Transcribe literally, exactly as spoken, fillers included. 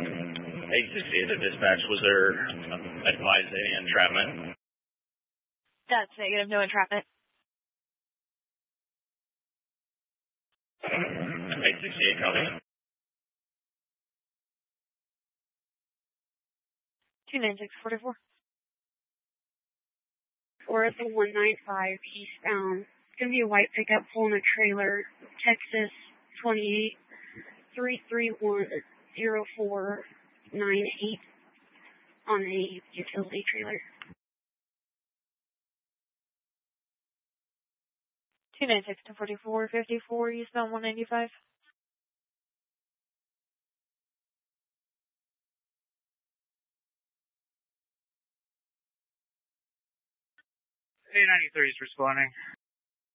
eight sixty-eight, the dispatch, was there advised any entrapment? That's negative, no entrapment. eight sixty-eight, copy. two nine six four four. We're at the one ninety-five eastbound. It's going to be a white pickup pulling a trailer, Texas twenty-eight three three one zero four nine eight on a utility trailer. two nine six to forty-four fifty-four eastbound one ninety-five. A ninety-three is responding.